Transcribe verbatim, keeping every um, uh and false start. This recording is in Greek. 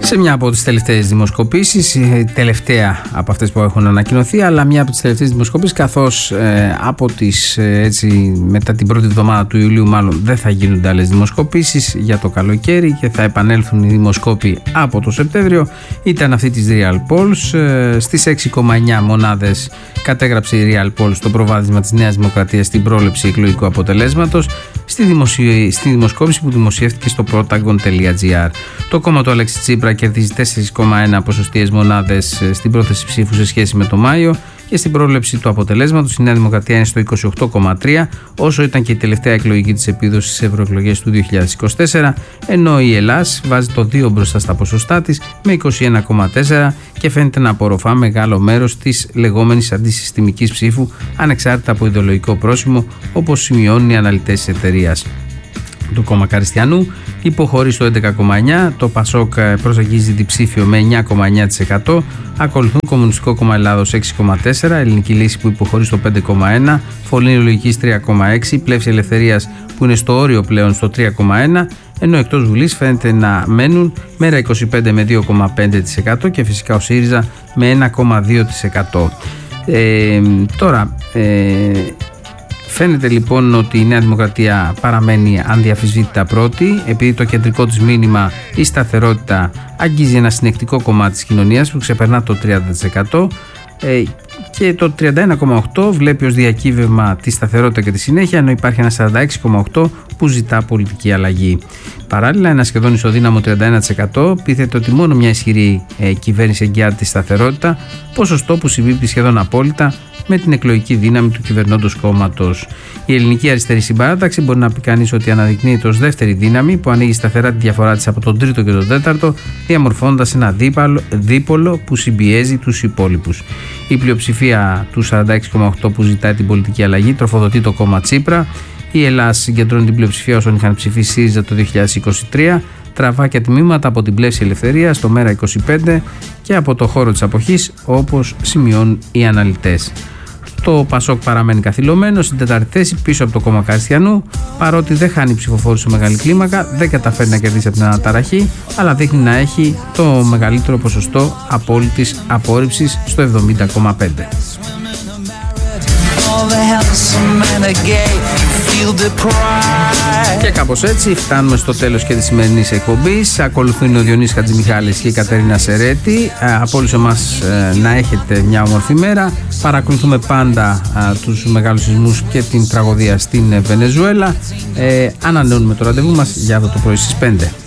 Σε μια από τις τελευταίες δημοσκοπήσεις, η τελευταία από αυτές που έχουν ανακοινωθεί, αλλά μια από τις τελευταίες δημοσκοπήσεις, καθώς ε, από τις, ε, έτσι, μετά την πρώτη εβδομάδα του Ιουλίου μάλλον δεν θα γίνονται άλλες δημοσκοπήσεις για το καλοκαίρι και θα επανέλθουν οι δημοσκόποι από το Σεπτέμβριο, ήταν αυτή της Real Polls. Ε, στις έξι κόμμα εννιά μονάδες κατέγραψε η Real Polls το προβάδισμα της Νέας Δημοκρατίας στην πρόληψη εκλογικού αποτελέσματος στη, δημοσιο... στη δημοσκόπηση που δημοσιεύτηκε στο protagon τελεία gr. Το κόμμα του Αλέξη Τσίπρα κερδίζει τέσσερα κόμμα ένα ποσοστιαίες μονάδες στην πρόθεση ψήφου σε σχέση με το Μάιο και στην πρόβλεψη του αποτελέσματος η Νέα Δημοκρατία είναι στο είκοσι οκτώ κόμμα τρία, όσο ήταν και η τελευταία εκλογική της επίδοση στις ευρωεκλογές του δύο χιλιάδες είκοσι τέσσερα, ενώ η Ελλάς βάζει το δύο μπροστά στα ποσοστά της με είκοσι ένα κόμμα τέσσερα και φαίνεται να απορροφά μεγάλο μέρος της λεγόμενης αντισυστημικής ψήφου ανεξάρτητα από ιδεολογικό πρόσημο, όπως σημειώνουν οι αναλυτές της εταιρείας. Το κόμμα Καριστιανού υποχωρεί στο έντεκα κόμμα εννιά, το Πασόκ προσεγγίζει διψήφιο με εννιά κόμμα εννιά τοις εκατό, ακολουθούν Κομμουνιστικό Κόμμα Ελλάδος έξι κόμμα τέσσερα, Ελληνική Λύση που υποχωρεί στο πέντε κόμμα ένα, Φωλήνη Λογικής τρία κόμμα έξι, Πλεύση Ελευθερίας που είναι στο όριο πλέον στο τρία κόμμα ένα, ενώ εκτός Βουλής φαίνεται να μένουν Μέρα είκοσι πέντε με δύο κόμμα πέντε τοις εκατό και φυσικά ο ΣΥΡΙΖΑ με ένα κόμμα δύο τοις εκατό. Ε, τώρα... Ε, Φαίνεται λοιπόν ότι η Νέα Δημοκρατία παραμένει ανδιαφυσβήτητα πρώτη, επειδή το κεντρικό της μήνυμα, η σταθερότητα, αγγίζει ένα συνεκτικό κομμάτι της κοινωνίας που ξεπερνά το τριάντα τοις εκατό και το τριάντα ένα κόμμα οκτώ βλέπει ως διακύβευμα τη σταθερότητα και τη συνέχεια, ενώ υπάρχει ένα σαράντα έξι κόμμα οκτώ που ζητά πολιτική αλλαγή. Παράλληλα, ένα σχεδόν ισοδύναμο τριάντα ένα τοις εκατό πείθεται ότι μόνο μια ισχυρή ε, κυβέρνηση εγγυάται τη σταθερότητα, ποσοστό που συμπίπτει σχεδόν απόλυτα με την εκλογική δύναμη του κυβερνώντος κόμματος. Η Ελληνική Αριστερή Συμπαράταξη μπορεί να πει κανείς ότι αναδεικνύεται ως δεύτερη δύναμη που ανοίγει σταθερά τη διαφορά της από τον τρίτο και τον τέταρτο, διαμορφώνοντας ένα δίπαλο, δίπολο που συμπιέζει τους υπόλοιπους. Η πλειοψηφία του σαράντα έξι κόμμα οκτώ που ζητάει την πολιτική αλλαγή τροφοδοτεί το κόμμα Τσίπρα. Η Ελλάδα συγκεντρώνει την πλειοψηφία όσων είχαν ψηφίσει ΣΥΡΙΖΑ το δύο χιλιάδες είκοσι τρία, τραβά και τμήματα από την Πλεύση Ελευθερίας στο Μέρα είκοσι πέντε και από το χώρο της αποχής, όπως σημειώνουν οι αναλυτές. Το Πασόκ παραμένει καθυλωμένο στην τέταρτη θέση πίσω από το κόμμα Καριστιανού, παρότι δεν χάνει ψηφοφόρους σε μεγάλη κλίμακα, δεν καταφέρει να κερδίσει από την αναταραχή, αλλά δείχνει να έχει το μεγαλύτερο ποσοστό απόλυτης απόρριψης στο εβδομήντα κόμμα πέντε. Και κάπως έτσι φτάνουμε στο τέλος και της σημερινής εκπομπής. Ακολουθούν ο Διονύσης Χατζημιχάλης και η Κατερίνα Σερέτη. Από όλους εμάς να έχετε μια όμορφη μέρα. Παρακολουθούμε πάντα τους μεγάλους σεισμούς και την τραγωδία στην Βενεζουέλα. Ε, ανανεώνουμε το ραντεβού μας για αυτό το πρωί στις πέντε.